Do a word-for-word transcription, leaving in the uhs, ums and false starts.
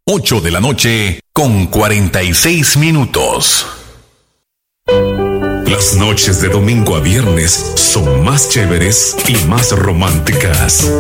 ocho de la noche con cuarenta y seis minutos. Las noches de domingo a viernes son más chéveres y más románticas.